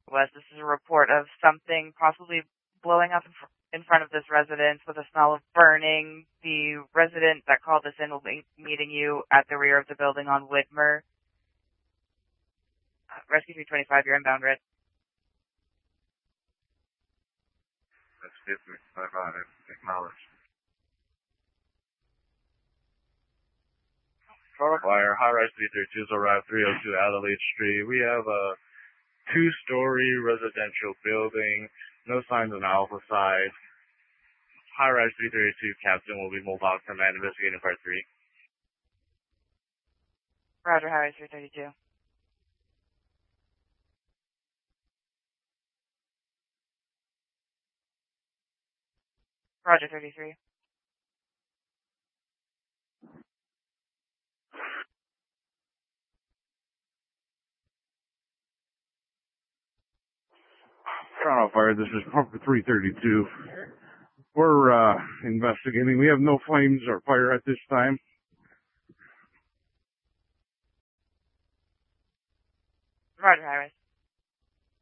West. This is a report of something possibly blowing up in front of this residence with a smell of burning. The resident that called us in will be meeting you at the rear of the building on Whitmer. Rescue 325, you're inbound, Red. Rescue 325, acknowledged. Fire, high-rise 332's arrived 302 Adelaide Street. We have a two-story residential building. No signs on Alpha side. High-rise 332 captain will be mobile command investigating part 3. Roger, high-rise 332. Roger, 33. Toronto Fire, this is Pump 332. We're investigating. We have no flames or fire at this time. Roger, high-rise.